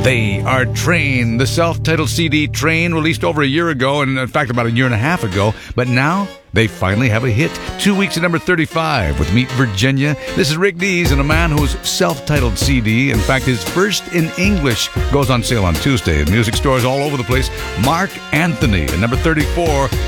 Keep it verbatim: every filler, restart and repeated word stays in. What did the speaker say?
They are Train, the self-titled C D Train, released over a year ago, and in fact about a year and a half ago. But now they finally have a hit. Two weeks at number thirty-five with Meet Virginia. This is Rick Dees and a man whose self-titled C D, in fact his first in English, goes on sale on Tuesday in music stores all over the place. Mark Anthony at number thirty-four.